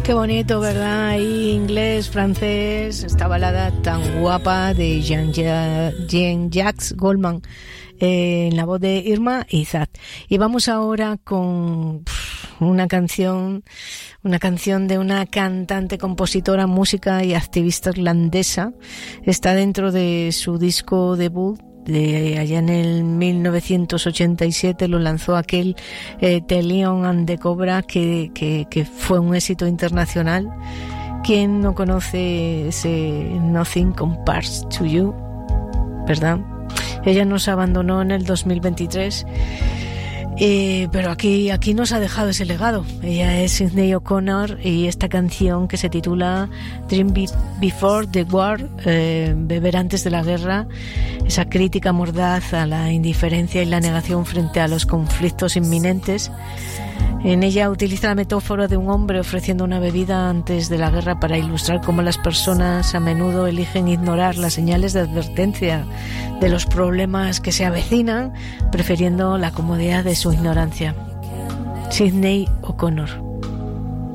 Qué bonito, ¿verdad? Ahí inglés, francés, esta balada tan guapa de Jean-Jacques Goldman, en la voz de Irma Izard. Y vamos ahora con una canción de una cantante, compositora, música y activista irlandesa. Está dentro de su disco debut. Allá en el 1987 lo lanzó aquel The Lion and the Cobra que fue un éxito internacional. ¿Quién no conoce ese Nothing Compares to You? ¿Verdad? Ella nos abandonó en el 2023, pero aquí nos ha dejado ese legado. Ella es Sinéad O'Connor y esta canción que se titula Dream Before the War, beber antes de la guerra, esa crítica mordaz a la indiferencia y la negación frente a los conflictos inminentes. En ella utiliza la metáfora de un hombre ofreciendo una bebida antes de la guerra para ilustrar cómo las personas a menudo eligen ignorar las señales de advertencia de los problemas que se avecinan, prefiriendo la comodidad de su ignorancia. Sinéad O'Connor.